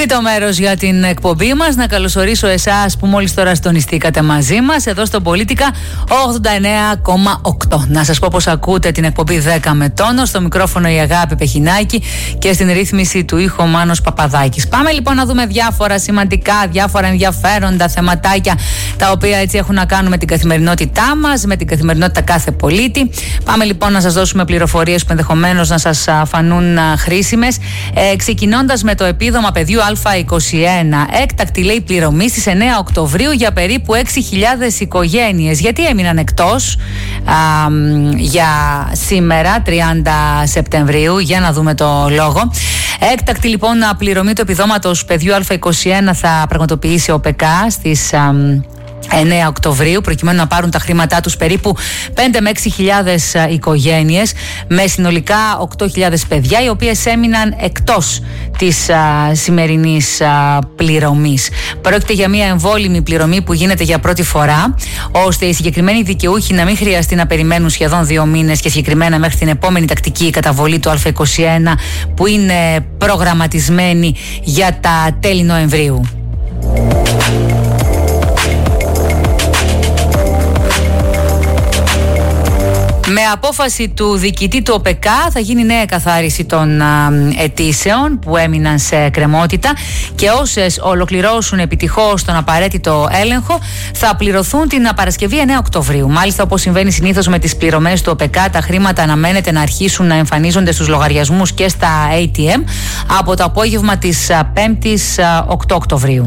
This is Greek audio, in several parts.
Τρίτο μέρος για την εκπομπή μας. Να καλωσορίσω εσάς που μόλις τώρα συντονιστήκατε μαζί μας εδώ στο Πολίτικα 89,8. Να σας πω πως ακούτε την εκπομπή 10 με τόνο. Στο μικρόφωνο η Αγάπη Πεχινάκη και στην ρύθμιση του ήχου Μάνος Παπαδάκης. Πάμε λοιπόν να δούμε διάφορα σημαντικά, διάφορα ενδιαφέροντα θεματάκια τα οποία έτσι έχουν να κάνουν με την καθημερινότητά μας, με την καθημερινότητα κάθε πολίτη. Πάμε λοιπόν να σας δώσουμε πληροφορίες που ενδεχομένως να σας φανούν χρήσιμες. Ξεκινώντας με το επίδομα παιδιού Α21, έκτακτη λέει πληρωμή στις 9 Οκτωβρίου για περίπου 6.000 οικογένειες. Γιατί έμειναν εκτός για σήμερα 30 Σεπτεμβρίου, για να δούμε το λόγο. Έκτακτη λοιπόν πληρωμή του επιδόματος παιδιού Α21 θα πραγματοποιήσει ο ΠΕΚΑ στις 9 Οκτωβρίου, προκειμένου να πάρουν τα χρήματά τους περίπου 5 με 6.000 οικογένειες με συνολικά 8.000 παιδιά, οι οποίες έμειναν εκτός της σημερινής πληρωμής. Πρόκειται για μια εμβόλυμη πληρωμή που γίνεται για πρώτη φορά, ώστε οι συγκεκριμένοι δικαιούχοι να μην χρειαστεί να περιμένουν σχεδόν 2 μήνες και συγκεκριμένα μέχρι την επόμενη τακτική καταβολή του Α21 που είναι προγραμματισμένη για τα τέλη Νοεμβρίου. Με απόφαση του διοικητή του ΟΠΕΚΑ θα γίνει νέα καθάριση των αιτήσεων που έμειναν σε εκκρεμότητα και όσες ολοκληρώσουν επιτυχώς τον απαραίτητο έλεγχο θα πληρωθούν την Παρασκευή 9 Οκτωβρίου. Μάλιστα, όπως συμβαίνει συνήθως με τις πληρωμές του ΟΠΕΚΑ, τα χρήματα αναμένεται να αρχίσουν να εμφανίζονται στους λογαριασμούς και στα ATM από το απόγευμα της 5ης 8 Οκτωβρίου.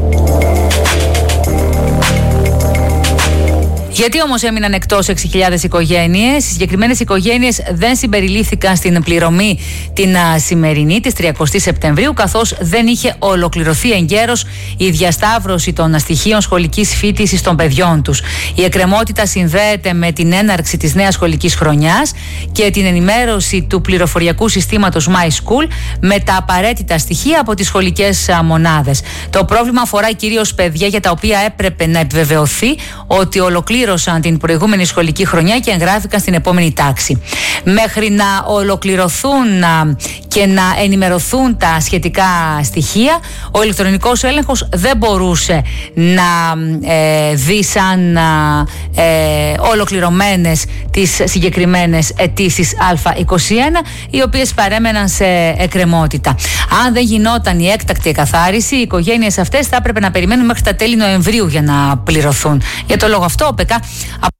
Γιατί όμως έμειναν εκτός 6.000 οικογένειες? Οι συγκεκριμένες οικογένειες δεν συμπεριλήφθηκαν στην πληρωμή την σημερινή της 30 Σεπτεμβρίου, καθώς δεν είχε ολοκληρωθεί εγκαίρως η διασταύρωση των στοιχείων σχολικής φοιτησης των παιδιών τους. Η εκκρεμότητα συνδέεται με την έναρξη της νέας σχολικής χρονιάς και την ενημέρωση του πληροφοριακού συστήματος My School με τα απαραίτητα στοιχεία από τις σχολικές μονάδες. Το πρόβλημα αφορά κυρίως παιδιά για τα οποία έπρεπε να επιβεβαιωθεί ότι ολοκλήρωσαν την προηγούμενη σχολική χρονιά και εγγράφηκαν στην επόμενη τάξη. Μέχρι να ολοκληρωθούν και να ενημερωθούν τα σχετικά στοιχεία, ο ηλεκτρονικός έλεγχος δεν μπορούσε να δει σαν ολοκληρωμένες τις συγκεκριμένες αιτήσεις Α21, οι οποίες παρέμεναν σε εκκρεμότητα. Αν δεν γινόταν η έκτακτη εκαθάριση, οι οικογένειες αυτές θα έπρεπε να περιμένουν μέχρι τα τέλη Νοεμβρίου για να πληρωθούν. Για το λόγο αυτό, ο ΠΕΚΑ